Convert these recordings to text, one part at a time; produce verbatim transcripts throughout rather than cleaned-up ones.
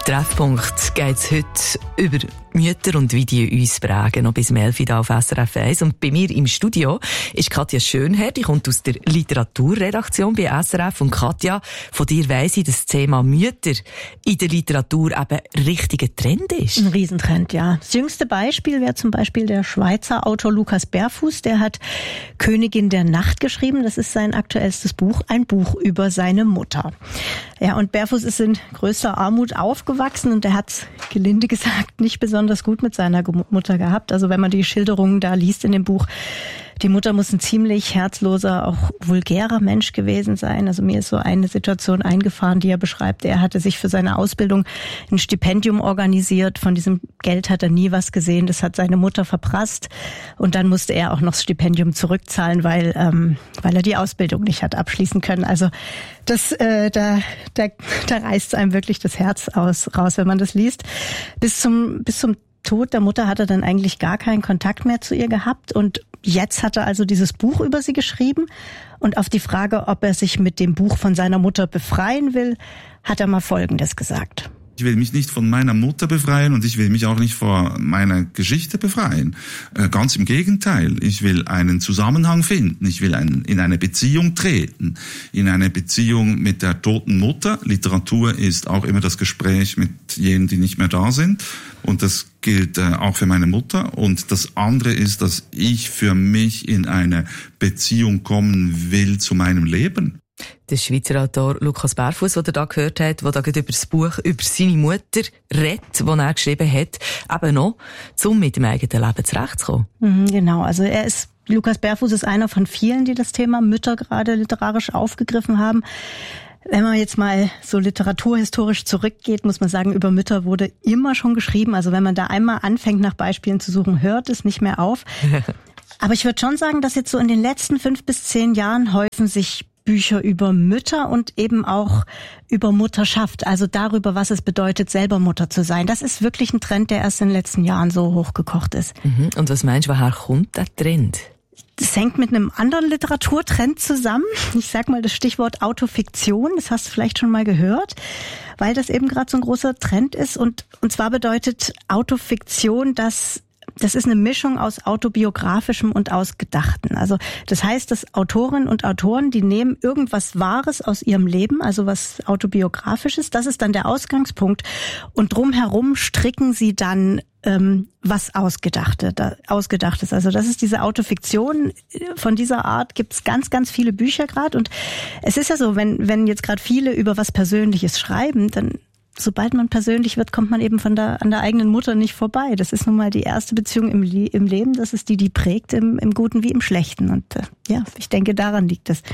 Treffpunkt geht es heute über Mütter und wie die uns prägen, noch bis um elf Uhr auf S R F eins. Und bei mir im Studio ist Katja Schönherr, die kommt aus der Literaturredaktion bei S R F. Und Katja, von dir weiss ich, dass das Thema Mütter in der Literatur eben ein richtiger Trend ist. Ein Riesentrend, ja. Das jüngste Beispiel wäre zum Beispiel der Schweizer Autor Lukas Berfuß. Der hat Königin der Nacht geschrieben. Das ist sein aktuellstes Buch, ein Buch über seine Mutter. Ja, und Berfuß ist in größter Armut aufgewachsen und er hat, gelinde gesagt, nicht besonders gut mit seiner Mutter gehabt. Also wenn man die Schilderungen da liest in dem Buch, die Mutter muss ein ziemlich herzloser, auch vulgärer Mensch gewesen sein. Also mir ist so eine Situation eingefahren, die er beschreibt. Er hatte sich für seine Ausbildung ein Stipendium organisiert. Von diesem Geld hat er nie was gesehen. Das hat seine Mutter verprasst. Und dann musste er auch noch das Stipendium zurückzahlen, weil ähm, weil er die Ausbildung nicht hat abschließen können. Also das äh, da da da reißt einem wirklich das Herz aus raus, wenn man das liest. Bis zum bis zum Tod der Mutter hat er dann eigentlich gar keinen Kontakt mehr zu ihr gehabt und jetzt hat er also dieses Buch über sie geschrieben und auf die Frage, ob er sich mit dem Buch von seiner Mutter befreien will, hat er mal Folgendes gesagt. Ich will mich nicht von meiner Mutter befreien und ich will mich auch nicht vor meiner Geschichte befreien. Ganz im Gegenteil, ich will einen Zusammenhang finden. Ich will ein, in eine Beziehung treten, in eine Beziehung mit der toten Mutter. Literatur ist auch immer das Gespräch mit jenen, die nicht mehr da sind. Und das gilt auch für meine Mutter. Und das andere ist, dass ich für mich in eine Beziehung kommen will zu meinem Leben. Der Schweizer Autor Lukas Berfuß, den ihr da gehört habt, der da gerade über das Buch über seine Mutter redet, das er geschrieben hat, eben noch, um mit dem eigenen Leben zurechtzukommen. Mhm, genau, also er ist, Lukas Berfuß ist einer von vielen, die das Thema Mütter gerade literarisch aufgegriffen haben. Wenn man jetzt mal so literaturhistorisch zurückgeht, muss man sagen, über Mütter wurde immer schon geschrieben. Also wenn man da einmal anfängt, nach Beispielen zu suchen, hört es nicht mehr auf. Aber ich würde schon sagen, dass jetzt so in den letzten fünf bis zehn Jahren häufen sich Bücher über Mütter und eben auch über Mutterschaft, also darüber, was es bedeutet, selber Mutter zu sein. Das ist wirklich ein Trend, der erst in den letzten Jahren so hochgekocht ist. Mhm. Und was meinst du, woher kommt der Trend? Das hängt mit einem anderen Literaturtrend zusammen. Ich sag mal das Stichwort Autofiktion, das hast du vielleicht schon mal gehört, weil das eben gerade so ein großer Trend ist. Und, und zwar bedeutet Autofiktion, dass das ist eine Mischung aus autobiografischem und aus Gedachten. Also das heißt, dass Autorinnen und Autoren, die nehmen irgendwas Wahres aus ihrem Leben, also was autobiografisches, das ist dann der Ausgangspunkt. Und drumherum stricken sie dann ähm, was Ausgedachte, da, Ausgedachtes. Also das ist diese Autofiktion. Von dieser Art gibt es ganz, ganz viele Bücher gerade. Und es ist ja so, wenn, wenn jetzt gerade viele über was Persönliches schreiben, dann sobald man persönlich wird, kommt man eben von der, an der eigenen Mutter nicht vorbei. Das ist nun mal die erste Beziehung im, im Leben. Das ist die, die prägt im, im Guten wie im Schlechten. Und äh, ja, ich denke, daran liegt es.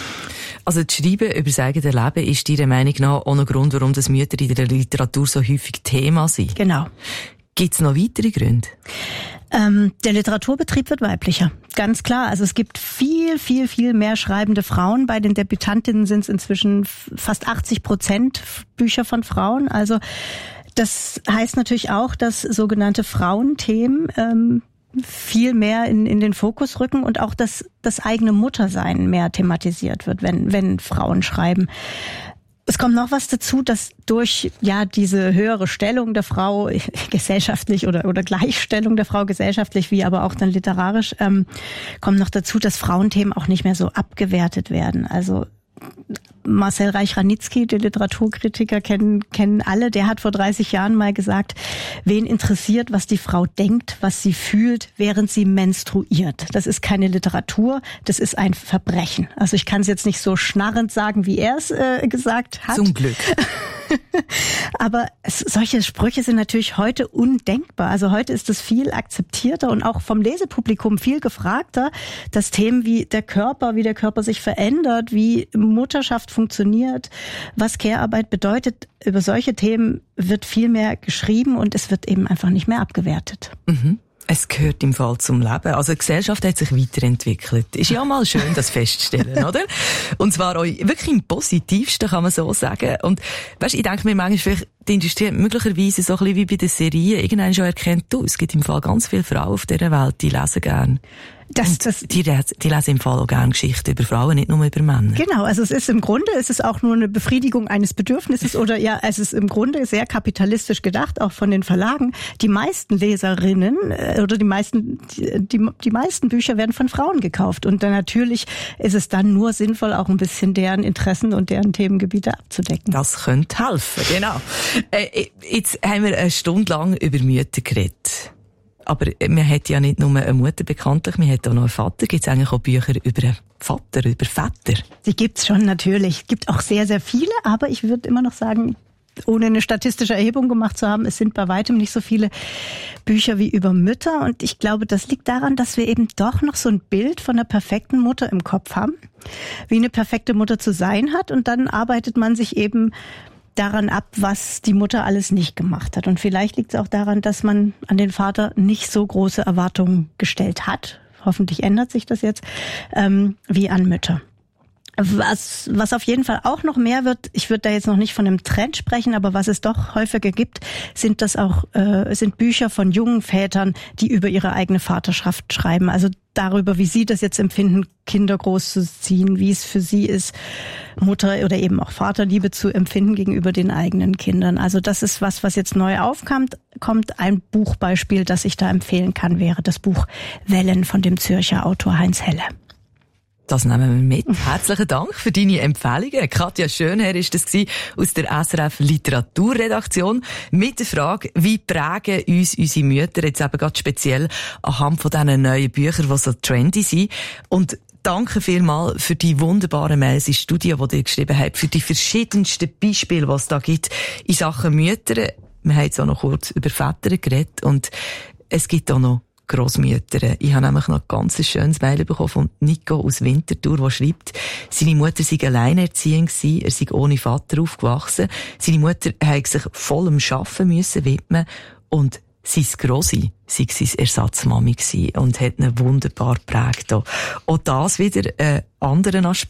Also das Schreiben über das eigene Leben ist Ihrer Meinung nach auch ein Grund, warum das Mütter in der Literatur so häufig Thema sind? Genau. Gibt es noch weitere Gründe? Ähm, der Literaturbetrieb wird weiblicher. Ganz klar. Also es gibt viel, viel, viel mehr schreibende Frauen. Bei den Debütantinnen sind es inzwischen fast achtzig Prozent Bücher von Frauen. Also das heißt natürlich auch, dass sogenannte Frauenthemen ähm, viel mehr in, in den Fokus rücken und auch, dass das eigene Muttersein mehr thematisiert wird, wenn, wenn Frauen schreiben. Es kommt noch was dazu, dass durch ja diese höhere Stellung der Frau gesellschaftlich oder oder Gleichstellung der Frau gesellschaftlich wie aber auch dann literarisch ähm, kommt noch dazu, dass Frauenthemen auch nicht mehr so abgewertet werden. Also Marcel Reich-Ranitzky, der Literaturkritiker, kennen kennen alle. Der hat vor dreißig Jahren mal gesagt, wen interessiert, was die Frau denkt, was sie fühlt, während sie menstruiert. Das ist keine Literatur, das ist ein Verbrechen. Also ich kann es jetzt nicht so schnarrend sagen, wie er es äh, gesagt hat. Zum Glück. Aber es, solche Sprüche sind natürlich heute undenkbar. Also heute ist es viel akzeptierter und auch vom Lesepublikum viel gefragter, dass Themen wie der Körper, wie der Körper sich verändert, wie Mutterschaft funktioniert, was Care-Arbeit bedeutet, über solche Themen wird viel mehr geschrieben und es wird eben einfach nicht mehr abgewertet. Mhm. Es gehört im Fall zum Leben. Also die Gesellschaft hat sich weiterentwickelt. Ist ja mal schön, das festzustellen, oder? Und zwar auch wirklich im Positivsten, kann man so sagen. Und weißt, ich denke mir manchmal, vielleicht die Industrie hat möglicherweise so ein bisschen wie bei den Serien irgendwann schon erkennt, du, es gibt im Fall ganz viele Frauen auf dieser Welt, die lesen gerne. Das, das, die, die lesen im Fall auch gerne Geschichten über Frauen, nicht nur über Männer. Genau, also es ist im Grunde, es ist auch nur eine Befriedigung eines Bedürfnisses oder ja, es ist im Grunde sehr kapitalistisch gedacht, auch von den Verlagen. Die meisten Leserinnen oder die meisten, die, die meisten Bücher werden von Frauen gekauft und dann natürlich ist es dann nur sinnvoll, auch ein bisschen deren Interessen und deren Themengebiete abzudecken. Das könnte helfen, genau. Äh, jetzt haben wir eine Stunde lang über Mütter geredet. Aber man hat ja nicht nur eine Mutter bekanntlich, man hat auch noch einen Vater. Gibt es eigentlich auch Bücher über einen Vater, über Väter? Die gibt's schon natürlich. Es gibt auch sehr, sehr viele, aber ich würde immer noch sagen, ohne eine statistische Erhebung gemacht zu haben, es sind bei weitem nicht so viele Bücher wie über Mütter. Und ich glaube, das liegt daran, dass wir eben doch noch so ein Bild von einer perfekten Mutter im Kopf haben, wie eine perfekte Mutter zu sein hat. Und dann arbeitet man sich eben daran ab, was die Mutter alles nicht gemacht hat. Und vielleicht liegt es auch daran, dass man an den Vater nicht so große Erwartungen gestellt hat. Hoffentlich ändert sich das jetzt, ähm, wie an Mütter. Was, was auf jeden Fall auch noch mehr wird, ich würde da jetzt noch nicht von einem Trend sprechen, aber was es doch häufiger gibt, sind das auch, äh, sind Bücher von jungen Vätern, die über ihre eigene Vaterschaft schreiben. Also darüber, wie sie das jetzt empfinden, Kinder großzuziehen, wie es für sie ist, Mutter oder eben auch Vaterliebe zu empfinden gegenüber den eigenen Kindern. Also das ist was, was jetzt neu aufkommt. Kommt ein Buchbeispiel, das ich da empfehlen kann, wäre das Buch Wellen von dem Zürcher Autor Heinz Helle. Das nehmen wir mit. Herzlichen Dank für deine Empfehlungen. Katja Schönherr ist das gewesen, aus der S R F Literaturredaktion mit der Frage, wie prägen uns unsere Mütter jetzt eben gerade speziell anhand von diesen neuen Büchern, die so trendy sind. Und danke vielmals für die wunderbaren Mails ins Studio, die ihr geschrieben habt, für die verschiedensten Beispiele, was es da gibt in Sachen Mütter. Wir haben jetzt auch noch kurz über Väter geredet und es gibt auch noch Grossmütter. Ich habe nämlich noch ein ganz schönes Mail bekommen von Nico aus Winterthur, der schreibt, seine Mutter sei alleinerziehend gewesen, er sei ohne Vater aufgewachsen. Seine Mutter hat sich vollem Arbeiten müssen widmen und sein Grossi sei seine Ersatzmami gewesen und hat ihn wunderbar geprägt. Auch das wieder ein anderer Aspekt.